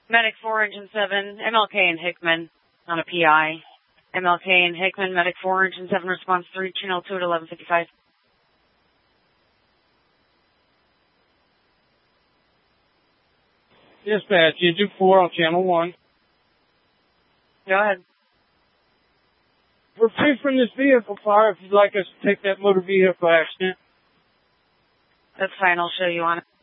Medic 4, Engine 7, MLK and Hickman on a PI. MLK and Hickman, Medic 4, Engine 7, response 3, channel 2 at 11:55. Dispatch, Engine 4 on channel 1. Go ahead. We're free from this vehicle fire if you'd like us to take that motor vehicle accident. That's fine, I'll show you on it.